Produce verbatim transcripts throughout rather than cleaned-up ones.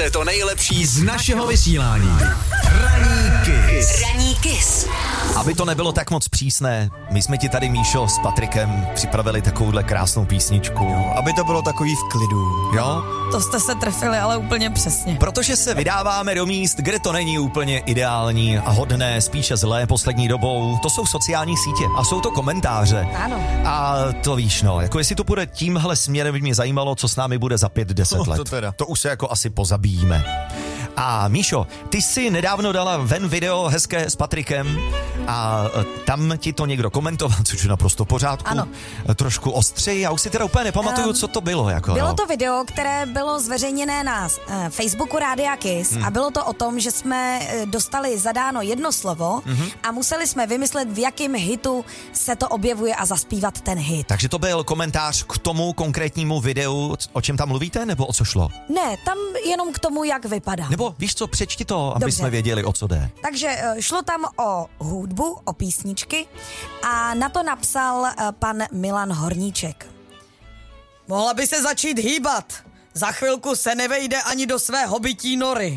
Posloucháte to nejlepší z našeho vysílání. Ranní Kiss. Ranní Kiss. Aby to nebylo tak moc přísné, my jsme ti tady, Míšo, s Patrikem připravili takovouhle krásnou písničku. Jo, aby to bylo takový v klidu. Jo? To jste se trefili, ale úplně přesně. Protože se vydáváme do míst, kde to není úplně ideální a hodné, spíše zlé poslední dobou. To jsou sociální sítě a jsou to komentáře. Ano. A to víš, no, jako jestli to bude tímhle směrem, by mě zajímalo, co s námi bude za pět, deset No, let. to teda. To už se jako asi pozabíjíme. A Míšo, ty jsi nedávno dala ven video hezké s Patrikem a tam ti to někdo komentoval, což je naprosto v pořádku. Ano. Trošku ostřeji, já už si teda úplně nepamatuju, um, co to bylo. Jako, bylo no. to video, které bylo zveřejněné na uh, Facebooku Rádia Kiss hmm. a bylo to o tom, že jsme uh, dostali zadáno jedno slovo mm-hmm. a museli jsme vymyslet, v jakém hitu se to objevuje a zaspívat ten hit. Takže to byl komentář k tomu konkrétnímu videu, o čem tam mluvíte, nebo o co šlo? Ne, tam jenom k tomu, jak vypadá. Nebo víš co, přečti to, aby Dobře. jsme věděli, o co jde. Takže šlo tam o hudbu, o písničky a na to napsal pan Milan Horníček. Mohla by se začít hýbat. Za chvilku se nevejde ani do své hobití nory.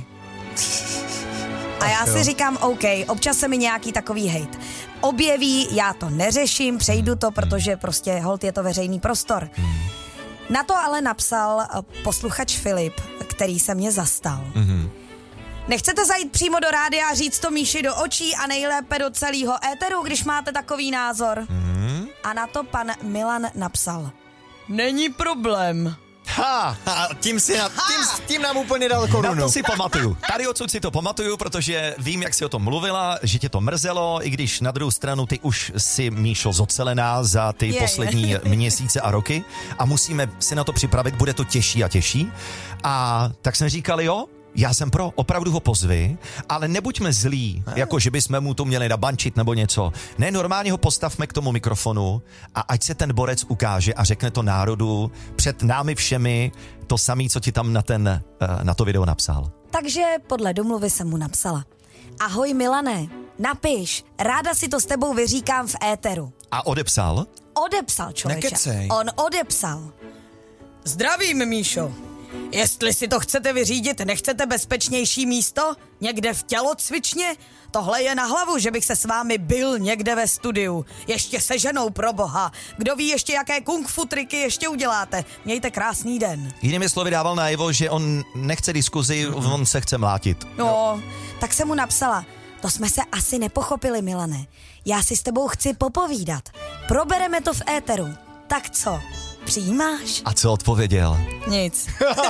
A já si říkám, OK, občas se mi nějaký takový hejt objeví, já to neřeším, přejdu to, protože prostě holt je to veřejný prostor. Na to ale napsal posluchač Filip, který se mě zastal. Mm-hmm. Nechcete zajít přímo do rádia a říct to Míši do očí a nejlépe do celého éteru, když máte takový názor? Mm-hmm. A na to pan Milan napsal. Není problém. Ha, ha tím, si na, tím, tím nám úplně dal korunu. Na to si pamatuju. Tady odsud si to pamatuju, protože vím, jak jsi o tom mluvila, že tě to mrzelo, i když na druhou stranu ty už si, Míšo, zocelená za ty je, poslední je. měsíce a roky a musíme si na to připravit, bude to těžší a těžší. A tak jsme říkali, jo, já jsem pro, opravdu ho pozvi, ale nebuďme zlí, jako že bychom mu to měli nabančit nebo něco. Ne, normálně ho postavme k tomu mikrofonu a ať se ten borec ukáže a řekne to národu před námi všemi to samé, co ti tam na, ten, na to video napsal. Takže podle domluvy jsem mu napsala. Ahoj Milane, napiš, ráda si to s tebou vyříkám v éteru. A odepsal? Odepsal, člověče. Nekecej. On odepsal. Zdravím, Míšo. Jestli si to chcete vyřídit, nechcete bezpečnější místo? Někde v tělocvičně? Tohle je na hlavu, že bych se s vámi bil někde ve studiu. Ještě se ženou, pro boha. Kdo ví ještě, jaké kung fu triky ještě uděláte. Mějte krásný den. Jinými slovy dával najevo, že on nechce diskuzi, mm-hmm. on se chce mlátit. No, tak jsem mu napsala. To jsme se asi nepochopili, Milane. Já si s tebou chci popovídat. Probereme to v éteru. Tak co? Přijímáš? A co odpověděl? Nic.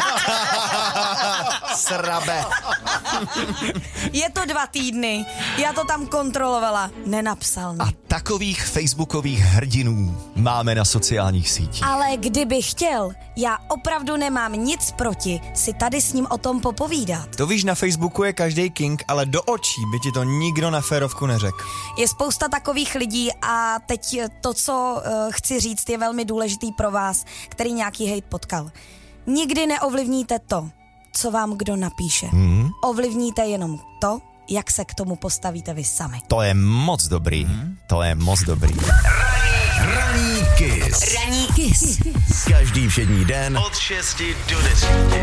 Srabe. Je to dva týdny, já to tam kontrolovala, nenapsal mi. A takových facebookových hrdinů máme na sociálních sítích. Ale kdyby chtěl, já opravdu nemám nic proti si tady s ním o tom popovídat. To víš, na Facebooku je každý king, ale do očí by ti to nikdo na férovku neřekl. Je spousta takových lidí a teď to, co uh, chci říct, je velmi důležitý pro vás, který nějaký hejt potkal. Nikdy neovlivníte to, co vám kdo napíše. Hmm. Ovlivníte jenom to, jak se k tomu postavíte vy sami. To je moc dobrý. Hmm. To je moc dobrý. Ranní Kiss. Ranní Kiss. Každý všední den od šesti do deseti.